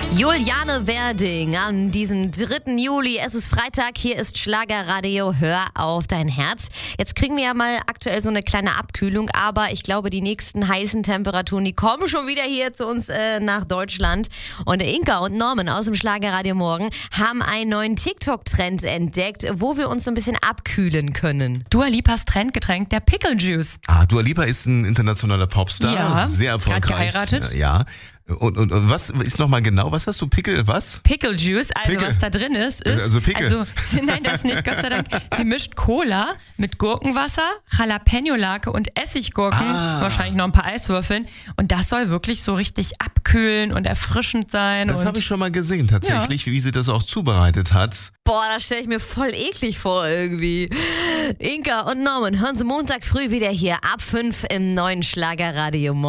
Juliane Werding am diesem 3. Juli. Es ist Freitag, hier ist Schlagerradio, hör auf dein Herz. Jetzt kriegen wir ja mal aktuell so eine kleine Abkühlung, aber ich glaube, die nächsten heißen Temperaturen, die kommen schon wieder hier zu uns nach Deutschland. Und Inka und Norman aus dem Schlagerradio Morgen haben einen neuen TikTok-Trend entdeckt, wo wir uns so ein bisschen abkühlen können. Dua Lipas Trendgetränk, der Pickle Juice. Dua Lipa ist ein internationaler Popstar, Ja, sehr erfolgreich. gerade geheiratet. Ja. Und was ist nochmal genau, was hast du, Pickle, was? Pickle Juice, also Pickle. was da drin ist Also Pickle. Nein, das nicht, Gott sei Dank. Sie mischt Cola mit Gurkenwasser, Jalapeno-Lake und Essiggurken, wahrscheinlich noch ein paar Eiswürfeln. Und das soll wirklich so richtig abkühlen und erfrischend sein. Das habe ich schon mal gesehen, tatsächlich, wie sie das auch zubereitet hat. Boah, das stelle ich mir voll eklig vor irgendwie. Inka und Norman hören Sie Montag früh wieder hier ab 5 im neuen Schlagerradio.